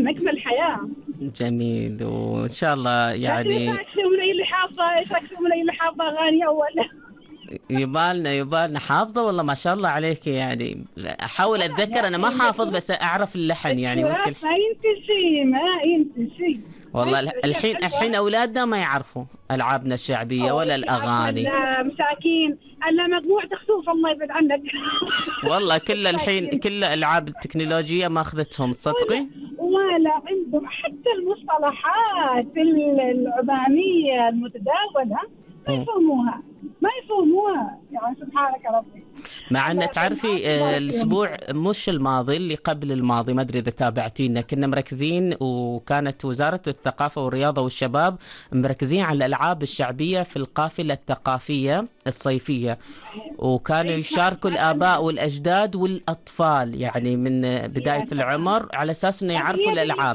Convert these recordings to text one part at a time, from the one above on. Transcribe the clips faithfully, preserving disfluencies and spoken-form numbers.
نكمل الحياة. جميل، وإن شاء الله يعني. إيش رأيك من أي اللي حافظة إيش رأيك من أي اللي حافظة أغاني أول؟ يبالنا يبالنا حافظة والله ما شاء الله عليك يعني. أحاول أتذكر، أنا ما حافظ بس أعرف اللحن يعني. وأنت ما ينسي شيء ما ينسي شيء والله الحين الحين أولادنا ما يعرفوا ألعابنا الشعبية ولا الأغاني. لا مساكين، ألا مجموعة خسوف الله يبعد عنك. والله كل الحين كل ألعاب التكنولوجيا ما أخذتهم تصدقي. ولا عندهم حتى المصطلحات العبانية المتداولة ما يفهموها ما يفهموها يعني سبحانك ربي. مع أن تعرفي الأسبوع مش الماضي اللي قبل الماضي، ما أدري إذا تابعتينا، كنا مركزين وكانت وزارة الثقافة والرياضة والشباب مركزين على الألعاب الشعبية في القافلة الثقافية الصيفية، وكانوا يشاركوا الآباء والأجداد والأطفال يعني من بداية العمر على أساس أنه يعرفوا الألعاب.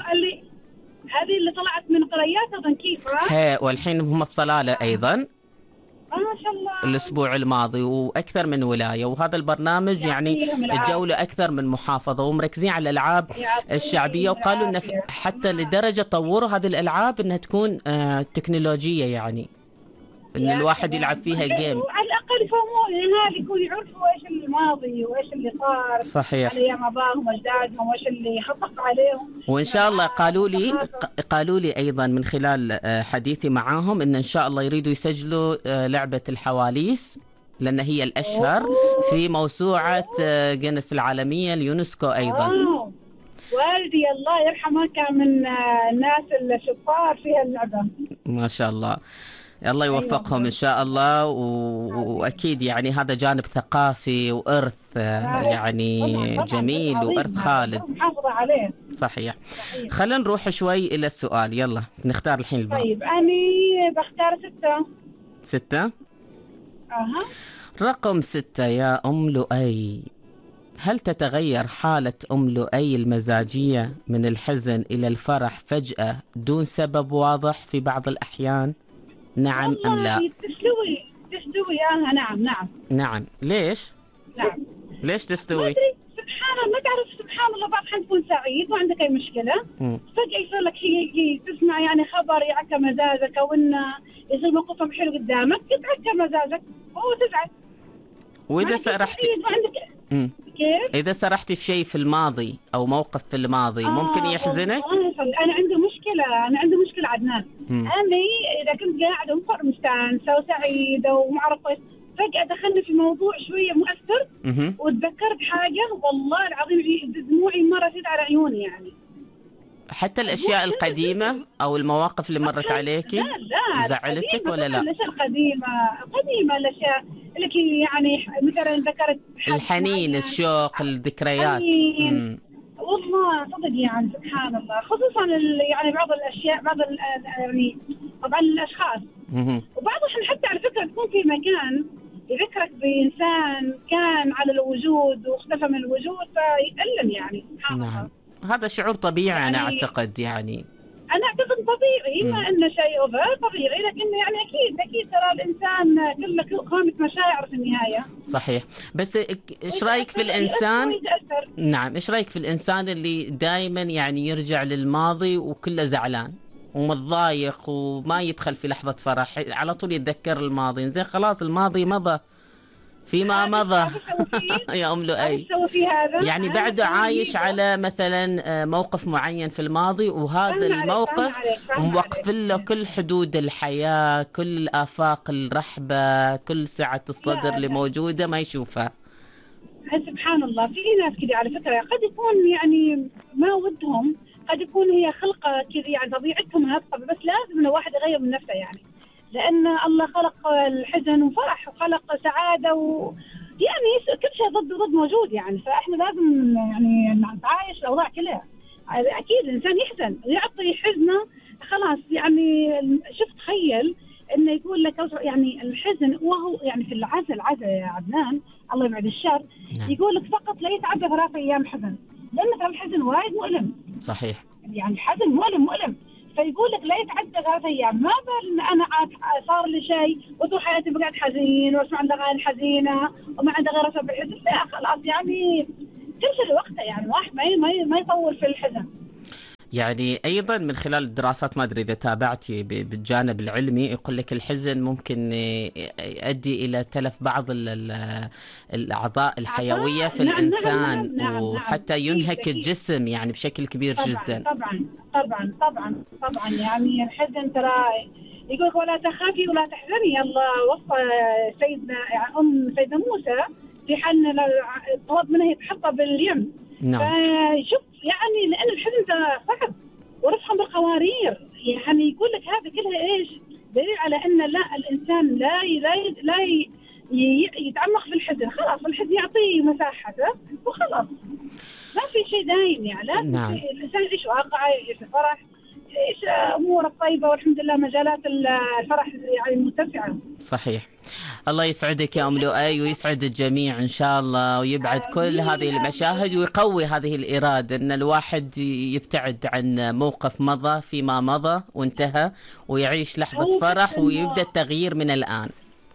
هذه اللي طلعت من قريات أظن كيف ها، والحين هم في صلالة أيضا ما شاء الله الأسبوع الماضي وأكثر من ولاية، وهذا البرنامج يعني الجولة أكثر من محافظة ومركزين على الألعاب الشعبية، وقالوا إن حتى لدرجة طوروا هذه الألعاب إنها تكون آه تكنولوجية يعني إن الواحد يلعب فيها جيم. على الأقل يفهمون هذا يكون يعرفوا إيش الماضي وإيش اللي صار. صحيح. على أيام أباهم وأجدادهم وإيش اللي خطق عليهم. وإن شاء الله قالوا لي قالوا لي أيضا من خلال حديثي معاهم إن إن شاء الله يريدوا يسجلوا لعبة الحواليس لأن هي الأشهر في موسوعة جينيس العالمية اليونسكو أيضا. أوه. والدي الله يرحمه كان من الناس الشطار في اللعبة. ما شاء الله، الله يوفقهم إن شاء الله. و... وأكيد يعني هذا جانب ثقافي وإرث يعني جميل وإرث خالد. محافظة عليه. صحيح. خلينا نروح شوي إلى السؤال، يلا نختار الحين الباب. طيب أنا بختار ستة. ستة؟ أها. رقم ستة يا أم لؤي، هل تتغير حالة أم لؤي المزاجية من الحزن إلى الفرح فجأة دون سبب واضح في بعض الأحيان؟ نعم أم لا؟ تستوي تستوي آه نعم نعم نعم. ليش؟ نعم ليش تستوي؟ سبحان الله ما تعرف سبحان الله بعض الحين تكون سعيد وعندك أي مشكلة م. فجأة يصير لك شيء تسمع يعني خبر يعكى مزاجك أو إنه يصير موقفهم حلو قدامك يتعكى مزاجك وهو تزعل. وإذا سرحتي م. كيف؟ إذا سرحتي في شيء في الماضي أو موقف في الماضي آه ممكن يحزنك؟ آه أنا عندي مشكلة أنا عندي مشكلة عدنان. م. أنا إذا كنت قاعدة ومفر مستانسة وسعيدة ومعرفة فجأة دخلني في موضوع شوية مؤثر م- وتذكرت حاجة والله العظيم دموعي مرة زيد على عيوني يعني. حتى الأشياء القديمة أو المواقف اللي مرت عليكي لا لا زعلتك ولا لا؟ الأشياء القديمة قديمة الأشياء اللي يعني مثلا ذكرت الحنين الشوق الذكريات. والله صدق يعني سبحان الله خصوصا يعني بعض الأشياء بعض يعني طبعا الأشخاص وبعض حتى على فكرة تكون في مكان يذكرك بإنسان كان على الوجود واختفى من الوجود فيألم يعني سبحان الله. نعم. هذا شعور طبيعي يعني أنا أعتقد يعني أنا أعتقد طبيعي ما إنه شيء أوفر طبيعي لكن يعني أكيد أكيد ترى الإنسان كله قامة مشاعر في النهاية. صحيح. بس إيش رأيك في الإنسان؟ نعم إيش رأيك في الإنسان اللي دائما يعني يرجع للماضي وكله زعلان ومتضايق وما يدخل في لحظة فرح على طول يتذكر الماضي؟ زين خلاص الماضي مضى فيما مضى يا أم لؤي يعني بعده عايش على مثلا موقف معين في الماضي وهذا الموقف موقف له كل حدود الحياة كل الآفاق الرحبة كل سعة الصدر اللي موجودة ما يشوفها. سبحان الله في ناس كذا على فكرة قد يكون يعني ما ودهم قد يكون هي خلقة كذا يعني طبيعتهم هالطبع بس لازم إنه واحد يغير من نفسه يعني لأن الله خلق الحزن وفرح وخلق سعادة و يعني كل شيء ضد ضد موجود يعني فإحنا لازم يعني نعيش الأوضاع كلها. أكيد الإنسان يحزن يعطي حزنه خلاص يعني شفت تخيل إنه يقول لك يعني الحزن وهو يعني في العزل عزل يا عدنان الله يبعد الشر يقول لك فقط لا يتعدى ثلاث أيام حزن لأن ترى الحزن وايد مؤلم. صحيح. يعني الحزن مؤلم مؤلم فيقول لك لا يتعدى ثلاث أيام ما بال أنا عاد صار لي شيء وطول حياتي بقعد حزين واسمع عند أغاني حزينة وما عنده غير سبب الحزن لا خلاص يعني تمشي لوقته يعني واحد ما ما ما يطول في الحزن. يعني أيضا من خلال الدراسات، ما أدري إذا تابعتي بالجانب العلمي، يقول لك الحزن ممكن يؤدي إلى تلف بعض الأعضاء الحيوية في نعم الإنسان، نعم نعم وحتى ينهك الجسم يعني بشكل كبير طبعًا جدا. طبعا طبعا طبعا طبعا يعني الحزن ترى يقول ولا تخافي ولا تحزني، الله وصى سيدنا أم سيدنا موسى في حال طلب منها يتحطى باليم. نعم. فشوف يعني لأن الحزن ده صعب ورفعهم بالقوارير، يعني يقول لك هذا كلها إيش دليل على أن لا الإنسان لا لا لا يتعمق في الحزن، خلاص الحزن يعطيه مساحته وخلاص ما في شيء دايم يعني. لازم نعم. الإنسان يعيش واقعه، يعيش الفرح، يعيش أموره الطيبة، والحمد لله مجالات الفرح يعني متسعة. صحيح. الله يسعدك يا أم لؤي ويسعد الجميع إن شاء الله، ويبعد كل هذه المشاهد ويقوي هذه الإرادة أن الواحد يبتعد عن موقف مضى فيما مضى وانتهى، ويعيش لحظة فرح ويبدأ التغيير من الآن.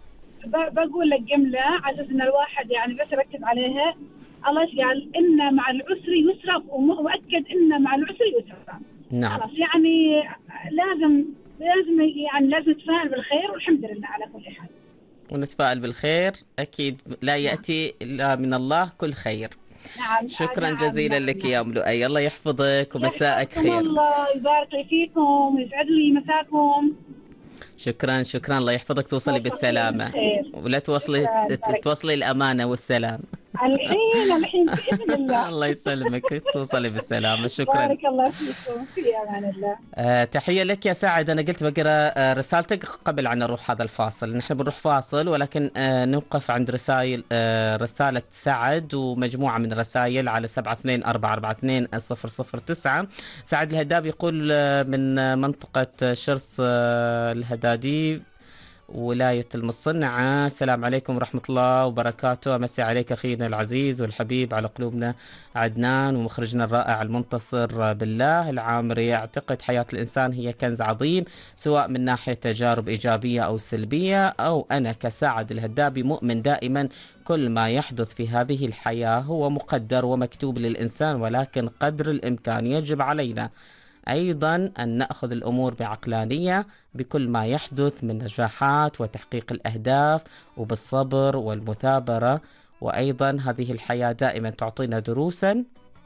بقول لك جملة على أساس أن الواحد يعني بس ركز عليها. الله قال إن مع العسر يسرا، ومؤكد إن مع العسر يسرا. نعم. خلاص يعني لازم لازم يعني لازم نتفائل بالخير، والحمد لله على كل حال. ونتفائل بالخير أكيد، لا يأتي إلا من الله كل خير. نعم. شكرا نعم. جزيلا نعم. لك يا أم لؤي، الله يحفظك ومساءك خير. الله يبارك لي فيكم ويسعد لي مساكم. شكرا شكرا، الله يحفظك، توصلي بالسلامة ولا توصلي توصلي الأمانة والسلام. الحين الحين بإذن الله. الله يسلمك، توصلي بالسلامة. شكرا. بارك الله فيكم، في أمان الله. آه تحية لك يا سعد. أنا قلت بقرأ آه رسالتك قبل أن نروح هذا الفاصل. نحن بنروح فاصل، ولكن آه نوقف عند رسائل آه رسالة سعد ومجموعة من رسائل على سبعة اثنين أربعة أربعة اثنين صفر صفر تسعة. سعد الهداب يقول آه من منطقة شرس آه الهدادي ولاية المصنعة. السلام عليكم ورحمة الله وبركاته. أمسي عليك أخينا العزيز والحبيب على قلوبنا عدنان، ومخرجنا الرائع المنتصر بالله العامري. يعتقد حياة الإنسان هي كنز عظيم، سواء من ناحية تجارب إيجابية أو سلبية. أو أنا كسعد الهدابي مؤمن دائما كل ما يحدث في هذه الحياة هو مقدر ومكتوب للإنسان، ولكن قدر الإمكان يجب علينا أيضا أن نأخذ الأمور بعقلانية بكل ما يحدث من نجاحات وتحقيق الأهداف، وبالصبر والمثابرة. وأيضا هذه الحياة دائما تعطينا دروسا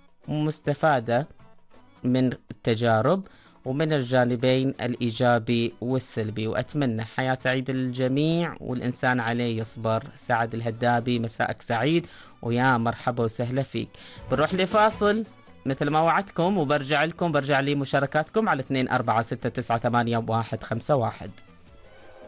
مستفادة من التجارب ومن الجانبين الإيجابي والسلبي. وأتمنى حياة سعيدة للجميع والإنسان عليه يصبر. سعد الهدابي، مساءك سعيد ويا مرحبا وسهلا فيك. بنروح لفاصل مثل ما وعدتكم، وبرجع لكم برجع لي مشاركاتكم على اثنين أربعة ستة تسعة ثمانية واحد خمسة واحد.